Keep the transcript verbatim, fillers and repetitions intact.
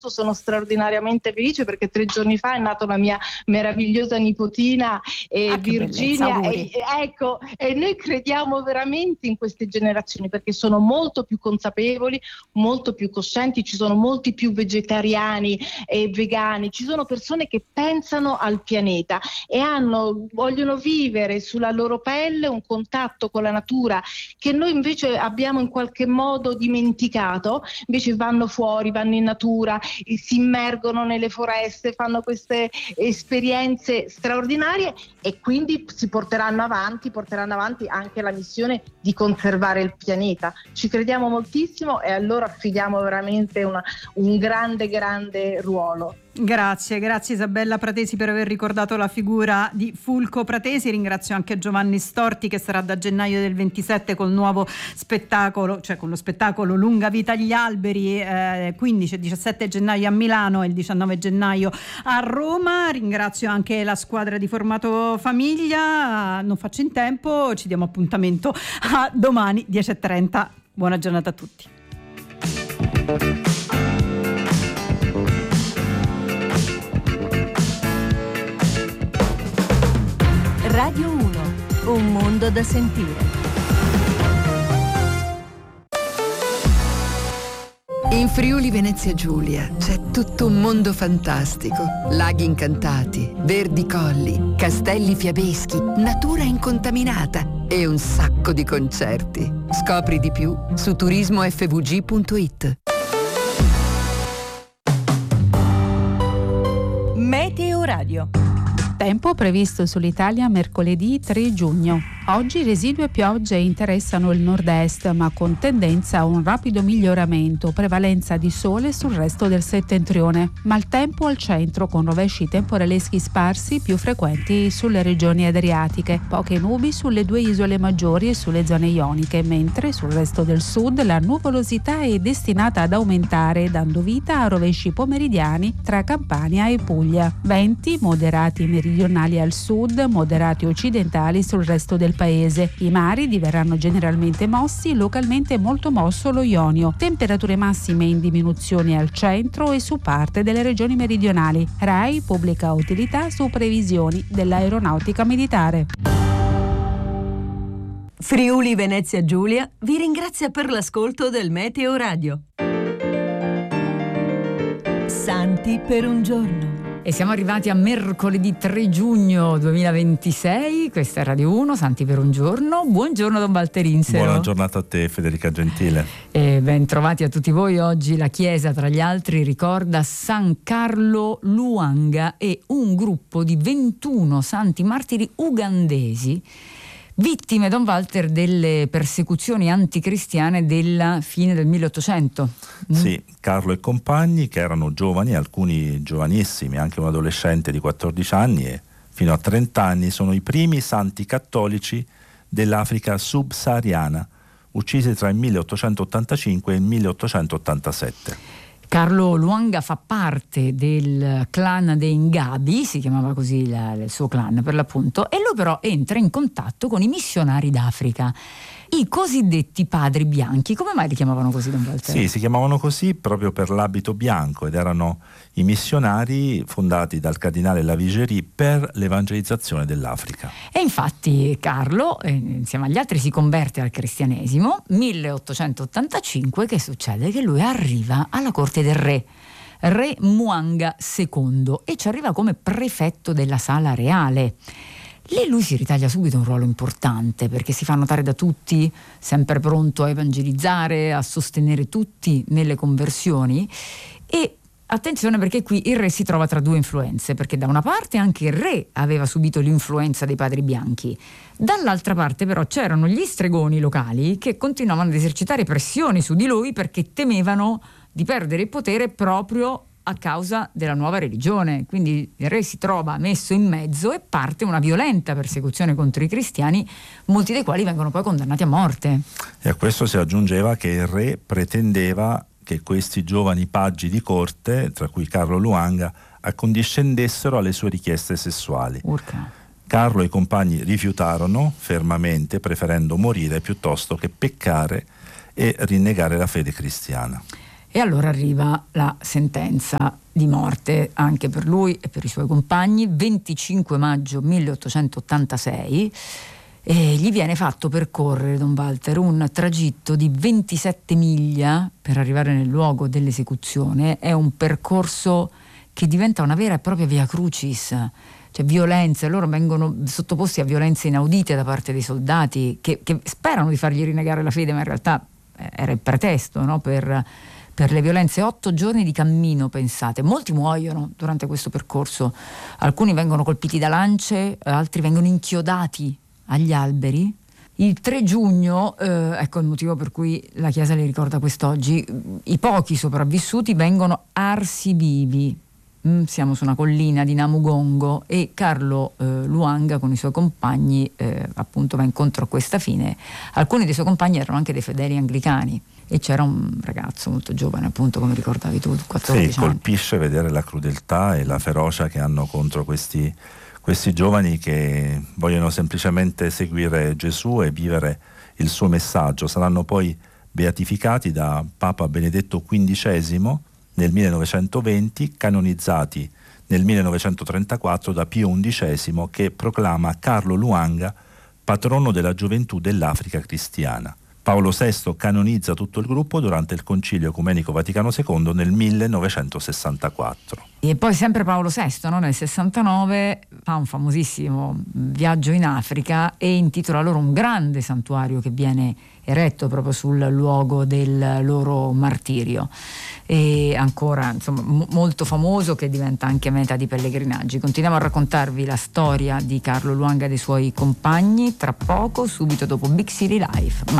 sono straordinariamente felice perché tre giorni fa è nata la mia meravigliosa nipotina eh, ah, Virginia e, ecco, e noi crediamo veramente in queste generazioni perché sono molto più consapevoli, molto più coscienti, ci sono molti più vegetariani e vegani, ci sono persone che pensano al pianeta e hanno, vogliono vivere sulla loro pelle un contatto con la natura che noi invece abbiamo in qualche modo dimenticato, invece vanno fuori, vanno in natura, si immergono nelle foreste, fanno queste esperienze straordinarie e quindi si porteranno avanti, porteranno avanti anche la missione di conservare il pianeta. Ci crediamo moltissimo e allora affidiamo veramente una, un grande, grande ruolo. Grazie, grazie Isabella Pratesi per aver ricordato la figura di Fulco Pratesi. Ringrazio anche Giovanni Storti che sarà da gennaio del ventisette col nuovo spettacolo, cioè con lo spettacolo Lunga Vita agli Alberi, eh, quindici e diciassette gennaio a Milano e il diciannove gennaio a Roma. Ringrazio anche la squadra di Formato Famiglia. Non faccio in tempo, ci diamo appuntamento a domani dieci e trenta. Buona giornata a tutti. Radio uno, un mondo da sentire. In Friuli Venezia Giulia c'è tutto un mondo fantastico. Laghi incantati, verdi colli, castelli fiabeschi, natura incontaminata e un sacco di concerti. Scopri di più su turismo effe vu gi punto it. Meteo Radio. Tempo previsto sull'Italia mercoledì tre giugno. Oggi residue piogge interessano il nord-est, ma con tendenza a un rapido miglioramento, prevalenza di sole sul resto del settentrione. Maltempo al centro con rovesci temporaleschi sparsi più frequenti sulle regioni adriatiche. Poche nubi sulle due isole maggiori e sulle zone ioniche, mentre sul resto del sud la nuvolosità è destinata ad aumentare, dando vita a rovesci pomeridiani tra Campania e Puglia. Venti moderati meridionali al sud, moderati occidentali sul resto del paese. I mari diverranno generalmente mossi, localmente molto mosso lo Ionio. Temperature massime in diminuzione al centro e su parte delle regioni meridionali. RAI pubblica utilità su previsioni dell'aeronautica militare. Friuli Venezia Giulia vi ringrazia per l'ascolto del Meteo Radio. Santi per un giorno. E siamo arrivati a mercoledì tre giugno duemilaventisei, questa è Radio uno, Santi per un giorno. Buongiorno Don Valterinsero. Buona giornata a te Federica Gentile. E ben trovati a tutti voi. Oggi la Chiesa tra gli altri ricorda San Carlo Luanga e un gruppo di ventuno santi martiri ugandesi vittime, Don Walter, delle persecuzioni anticristiane della fine del milleottocento. Sì, Carlo e compagni, che erano giovani, alcuni giovanissimi, anche un adolescente di quattordici anni e fino a trenta anni, sono i primi santi cattolici dell'Africa subsahariana, uccisi tra il milleottocentottantacinque e il milleottocentottantasette. Carlo Luanga fa parte del clan dei Ngabi, si chiamava così la, il suo clan per l'appunto, e lui però entra in contatto con i missionari d'Africa, i cosiddetti padri bianchi. Come mai li chiamavano così, Don Walter? Sì, si chiamavano così proprio per l'abito bianco ed erano i missionari fondati dal cardinale Lavigérie per l'evangelizzazione dell'Africa. E infatti Carlo, eh, insieme agli altri, si converte al cristianesimo. milleottocentottantacinque, che succede? Che lui arriva alla corte del re, re Mwanga secondo, e ci arriva come prefetto della sala reale. Lì lui si ritaglia subito un ruolo importante, perché si fa notare da tutti, sempre pronto a evangelizzare, a sostenere tutti nelle conversioni. E attenzione, perché qui il re si trova tra due influenze, perché da una parte anche il re aveva subito l'influenza dei padri bianchi, dall'altra parte però c'erano gli stregoni locali che continuavano ad esercitare pressioni su di lui perché temevano di perdere il potere proprio a causa della nuova religione. Quindi il re si trova messo in mezzo e parte una violenta persecuzione contro i cristiani, molti dei quali vengono poi condannati a morte. E a questo si aggiungeva che il re pretendeva che questi giovani paggi di corte, tra cui Carlo Luanga, accondiscendessero alle sue richieste sessuali. Urca. Carlo e i compagni rifiutarono fermamente, preferendo morire piuttosto che peccare e rinnegare la fede cristiana. E allora arriva la sentenza di morte anche per lui e per i suoi compagni. venticinque maggio milleottocentottantasei, e gli viene fatto percorrere, don Walter, un tragitto di ventisette miglia per arrivare nel luogo dell'esecuzione. È un percorso che diventa una vera e propria via crucis, cioè violenze, loro vengono sottoposti a violenze inaudite da parte dei soldati che, che sperano di fargli rinnegare la fede, ma in realtà era il pretesto, no? per, per le violenze. Otto giorni di cammino, pensate. Molti muoiono durante questo percorso, alcuni vengono colpiti da lance, altri vengono inchiodati agli alberi. Il tre giugno, eh, ecco il motivo per cui la Chiesa li ricorda quest'oggi, i pochi sopravvissuti vengono arsi vivi. Mm, siamo su una collina di Namugongo e Carlo eh, Luanga con i suoi compagni eh, appunto va incontro a questa fine. Alcuni dei suoi compagni erano anche dei fedeli anglicani e c'era un ragazzo molto giovane, appunto, come ricordavi tu, quattordici sì, anni. Colpisce vedere la crudeltà e la ferocia che hanno contro questi questi giovani che vogliono semplicemente seguire Gesù e vivere il suo messaggio. Saranno poi beatificati da Papa Benedetto quindicesimo nel millenovecentoventi, canonizzati nel millenovecentotrentaquattro da Pio undicesimo, che proclama Carlo Luanga patrono della gioventù dell'Africa cristiana. Paolo sesto canonizza tutto il gruppo durante il Concilio Ecumenico Vaticano secondo nel millenovecentosessantaquattro. E poi sempre Paolo sesto, no? Nel sessantanove fa un famosissimo viaggio in Africa e intitola loro un grande santuario che viene eretto proprio sul luogo del loro martirio, e ancora insomma m- molto famoso, che diventa anche meta di pellegrinaggi. Continuiamo a raccontarvi la storia di Carlo Luanga e dei suoi compagni tra poco, subito dopo Big City Life. Ma